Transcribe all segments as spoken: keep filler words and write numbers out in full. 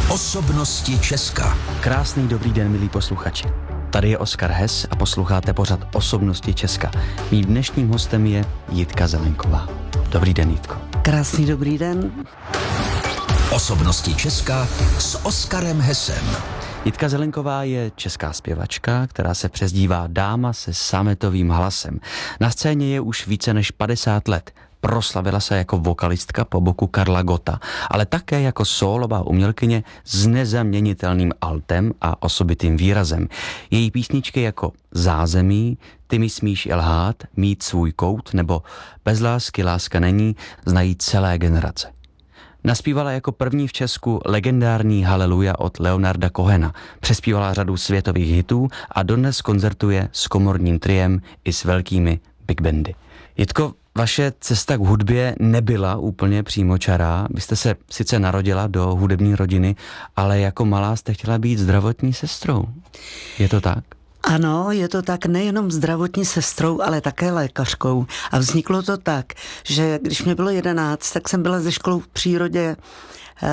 Osobnosti Česka. Krásný dobrý den, milí posluchači. Tady je Oskar Hess a posloucháte pořad Osobnosti Česka. Mým dnešním hostem je Jitka Zelenková. Dobrý den, Jitko. Krásný dobrý den. Osobnosti Česka s Oskarem Hessem. Jitka Zelenková je česká zpěvačka, která se přezdívá Dáma se sametovým hlasem. Na scéně je už více než padesát let. Proslavila se jako vokalistka po boku Karla Gotta, ale také jako sólová umělkyně s nezaměnitelným altem a osobitým výrazem. Její písničky jako Zázemí, Ty mi smíš i lhát, Mít svůj kout nebo Bez lásky láska není znají celé generace. Naspívala jako první v Česku legendární Haleluja od Leonarda Cohena, přespívala řadu světových hitů a dodnes koncertuje s komorním triem i s velkými big bandy. Jitko, vaše cesta k hudbě nebyla úplně přímočará. Vy jste se sice narodila do hudební rodiny, ale jako malá jste chtěla být zdravotní sestrou. Je to tak? Ano, je to tak, nejenom zdravotní sestrou, ale také lékařkou. A vzniklo to tak, že když mě bylo jedenáct, tak jsem byla ze školou v přírodě uh,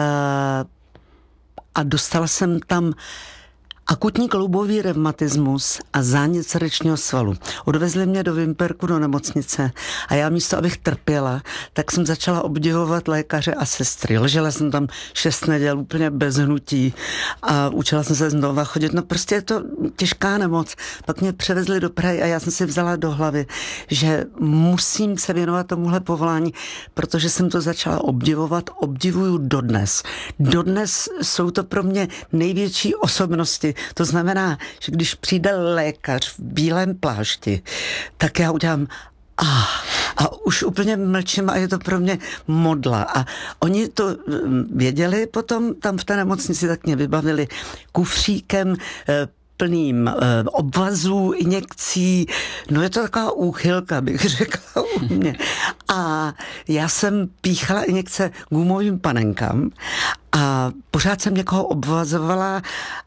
a dostala jsem tam akutní kloubový revmatismus a zánět srdečního svalu. Odvezli mě do Vimperku do nemocnice a já místo, abych trpěla, tak jsem začala obdivovat lékaře a sestry. Ležela jsem tam šest neděl úplně bez hnutí a učila jsem se znova chodit. No prostě je to těžká nemoc. Pak mě převezli do Prahy a já jsem si vzala do hlavy, že musím se věnovat tomuhle povolání, protože jsem to začala obdivovat, obdivuju dodnes. Dodnes jsou to pro mě největší osobnosti. To znamená, že když přijde lékař v bílém plášti, tak já udělám ah, a už úplně mlčím a je to pro mě modla. A oni to věděli potom tam v té nemocnici, tak mě vybavili kufříkem plným eh, obvazů, injekcí. No je to taková úchylka, bych řekla u mě. A já jsem píchala injekce gumovým panenkám a pořád jsem někoho obvazovala.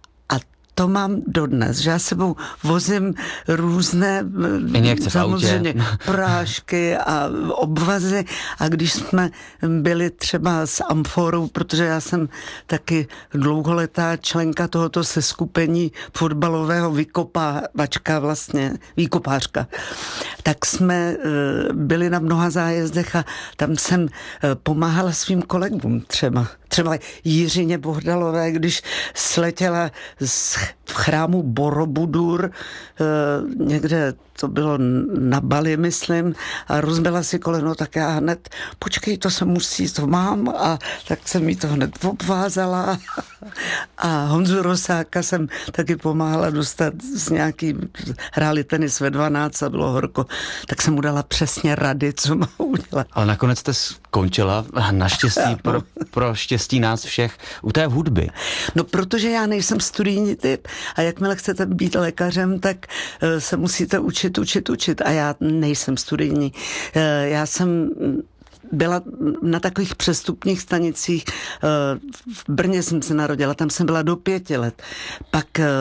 To mám dodnes, že já sebou vozím různé injekce samozřejmě prášky a obvazy a když jsme byli třeba s Amforou, protože já jsem taky dlouholetá členka tohoto seskupení fotbalového vykopávačka vlastně, výkopářka, tak jsme byli na mnoha zájezdech a tam jsem pomáhala svým kolegům třeba. Třeba Jiřině Bohdalové, když sletěla z v chrámu Borobudur, někde to bylo na Bali, myslím, a rozbila si koleno, tak já hned, počkej, to se musí, to mám, a tak jsem jí to hned obvázala. A Honzu Rosáka jsem taky pomáhala dostat z nějaký, hráli tenis ve dvanáct a bylo horko, tak jsem mu dala přesně rady, co má udělat. Ale nakonec jste skončila, naštěstí, pro, pro štěstí nás všech, u té hudby. No, protože já nejsem studijní typ a jakmile chcete být lékařem, tak uh, se musíte učit, učit, učit a já nejsem studijní. Uh, já jsem byla na takových přestupních stanicích. V Brně jsem se narodila, tam jsem byla do pěti let. Pak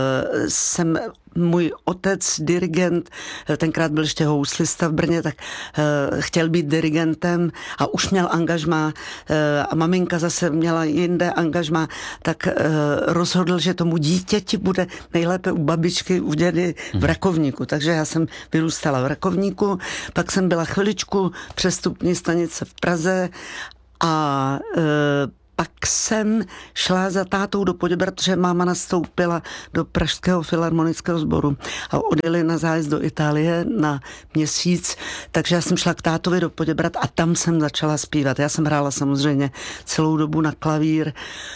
jsem, můj otec, dirigent, tenkrát byl ještě houslista v Brně, tak chtěl být dirigentem a už měl angažmá a maminka zase měla jinde angažmá, tak rozhodl, že tomu dítěti bude nejlépe u babičky, u dědy v Rakovníku. Takže já jsem vyrůstala v Rakovníku, pak jsem byla chviličku přestupní stanice v Praze a e, pak jsem šla za tátou do Poděbrad, protože máma nastoupila do Pražského filharmonického sboru a odjeli na zájezd do Itálie na měsíc, takže já jsem šla k tátovi do Poděbrad a tam jsem začala zpívat. Já jsem hrála samozřejmě celou dobu na klavír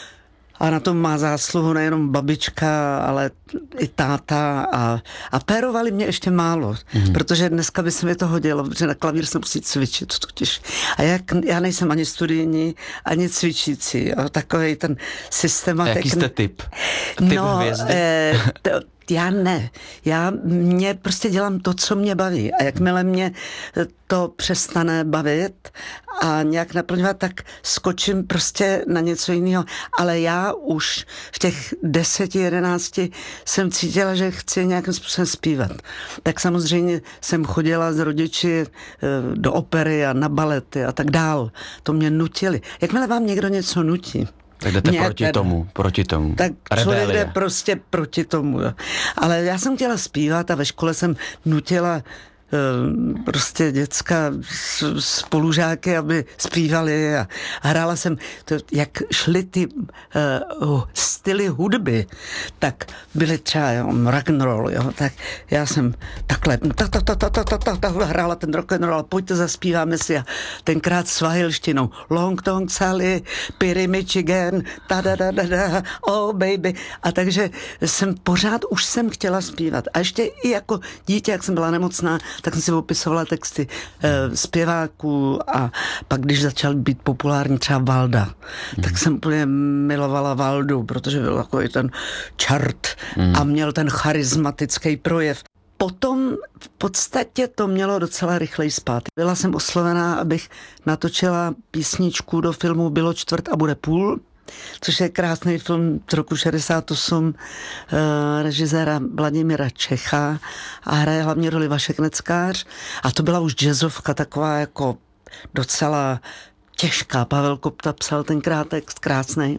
a na tom má zásluhu nejenom babička, ale i táta a, a pérovali mě ještě málo, mm. protože dneska by se mi to hodilo, protože na klavír se musí cvičit totiž. A jak, já nejsem ani studijní, ani cvičící, a takovej ten systém. Jaký jste typ? Typ no, hvězdy? Eh, to, já ne. Já mě prostě dělám to, co mě baví. A jakmile mě to přestane bavit a nějak naplňovat, tak skočím prostě na něco jiného. Ale já už v těch deseti, jedenácti jsem cítila, že chci nějakým způsobem zpívat. Tak samozřejmě jsem chodila s rodiči do opery a na balety a tak dál. To mě nutili. Jakmile vám někdo něco nutí, Tak jdete Mě proti teda. tomu, proti tomu. Tak člověk Rebelie. jde prostě proti tomu. Jo. Ale já jsem chtěla zpívat a ve škole jsem nutila prostě děcka spolužáky, aby zpívali a hrála jsem, to, jak šly ty uh, styly hudby, tak byly třeba jo, rock and roll, jo, tak já jsem takhle ta, ta, ta, ta, ta, ta, ta, ta, hrála ten rock and roll, pojďte zaspíváme si a tenkrát svahilštinou Long Tong Sally, Piri Michigan, ta da da da da, oh baby, a takže jsem pořád už jsem chtěla zpívat a ještě i jako dítě, jak jsem byla nemocná, tak jsem si opisovala texty e, zpěváků a pak, když začal být populární třeba Valda, mm. tak jsem úplně milovala Valdu, protože byl takový ten čart mm. a měl ten charismatický projev. Potom v podstatě to mělo docela rychleji spát. Byla jsem oslovená, abych natočila písničku do filmu Bylo čtvrt a bude půl, což je krásný film z roku šedesát osm uh, režiséra Vladimíra Čecha a hraje hlavně roli Vašek Neckář a to byla už jazzovka taková jako docela těžká. Pavel Kopta psal tenkrát text krásný.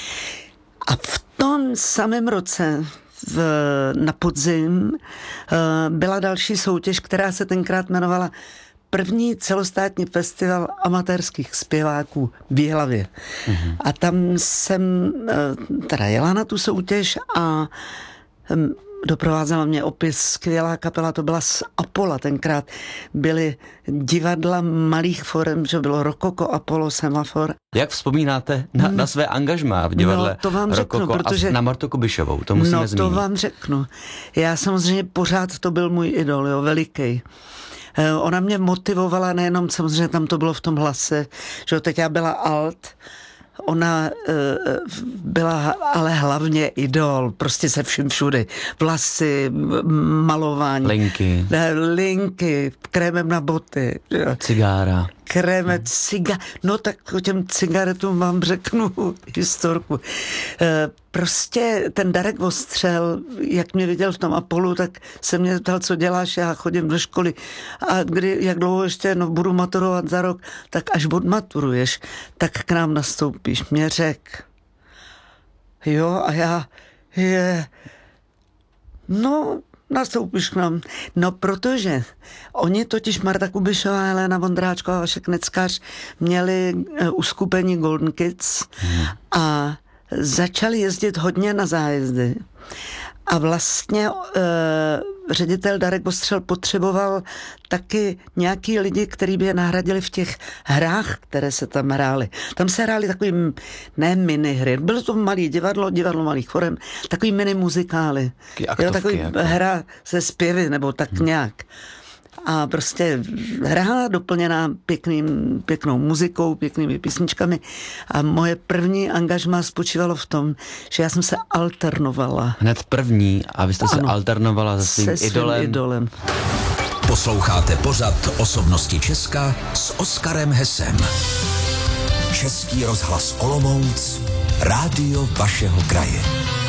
A v tom samém roce v, na podzim uh, byla další soutěž, která se tenkrát jmenovala První celostátní festival amatérských zpěváků v Jihlavě. Mm-hmm. A tam jsem teda jela na tu soutěž a doprovázela mě opět skvělá kapela, to byla z Apola. Tenkrát byly divadla malých forem, že bylo Rokoko, Apollo, Semafor. Jak vzpomínáte na, na své angažmá v divadle no, to vám Rokoko řeknu, protože, a na Martu Kubišovou? To musíme no, zmínit. No to vám řeknu. Já samozřejmě pořád to byl můj idol, jo, veliký. Ona mě motivovala nejenom, samozřejmě tam to bylo v tom hlase, že teď já byla alt, ona uh, byla ale hlavně idol, prostě se vším všudy. Vlasy, malování. Linky. Linky, krémem na boty. Jo. Cigára. Kréme, ciga... No tak o těm cigaretům vám řeknu historku. E, prostě ten Darek Ostřel, jak mě viděl v tom Apolu, tak se mě ptal, co děláš, já chodím do školy a kdy, jak dlouho ještě no, budu maturovat za rok, tak až odmaturuješ, tak k nám nastoupíš. Mě řek. Jo, a já je... No... nastoupíš k nám. No, protože oni totiž Marta Kubišová, Helena Vondráčková a Vašek Neckář měli uh, uskupení Golden Kids hmm. a začali jezdit hodně na zájezdy. A vlastně uh, ředitel Darek Ostřel potřeboval taky nějaký lidi, kteří by je nahradili v těch hrách, které se tam hrály. Tam se hrály takový, ne mini hry, bylo to malý divadlo, divadlo malých forem, takový mini muzikály. Aktovky, jo, takový jako. hra se zpěvy, nebo tak hmm. nějak. A prostě hra doplněná pěkným, pěknou muzikou, pěknými písničkami. A moje první angažmá spočívalo v tom, že já jsem se alternovala. Hned první a vy jste ano, se alternovala se svým, se svým idolem. idolem. Posloucháte pořad Osobnosti Česka s Oskarem Hesem. Český rozhlas Olomouc, rádio vašeho kraje.